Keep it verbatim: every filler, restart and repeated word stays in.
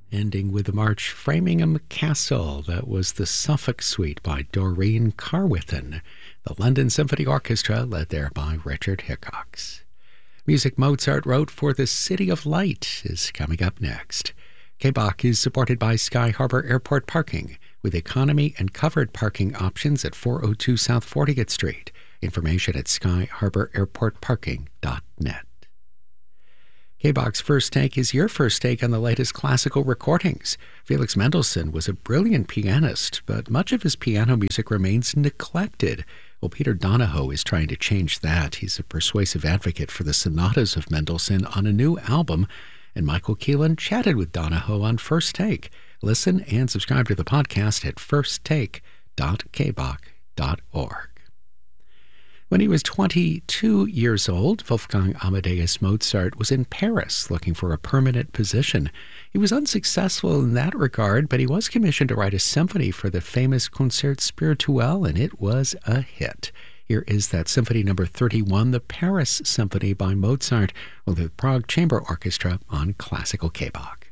Ending with the march Framingham Castle. That was the Suffolk Suite by Doreen Carwithen. The London Symphony Orchestra, led there by Richard Hickox. Music Mozart wrote for the City of Light is coming up next. K-Bach is supported by Sky Harbor Airport Parking, with economy and covered parking options at four oh two South fortieth Street. Information at sky harbor airport parking dot net. K-Bach's First Take is your first take on the latest classical recordings. Felix Mendelssohn was a brilliant pianist, but much of his piano music remains neglected. Well, Peter Donahoe is trying to change that. He's a persuasive advocate for the sonatas of Mendelssohn on a new album, and Michael Keelan chatted with Donahoe on First Take. Listen and subscribe to the podcast at first take dot k bach dot org. When he was twenty-two years old, Wolfgang Amadeus Mozart was in Paris looking for a permanent position. He was unsuccessful in that regard, but he was commissioned to write a symphony for the famous Concert Spirituel, and it was a hit. Here is that Symphony Number thirty-one, the Paris Symphony by Mozart, with the Prague Chamber Orchestra on Classical K-Bach.